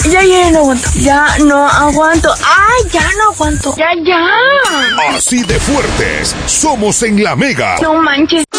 Ya no aguanto. Ya no aguanto. ¡Ay, ya no aguanto! ¡Ya! Así de fuertes somos en La Mega. No manches.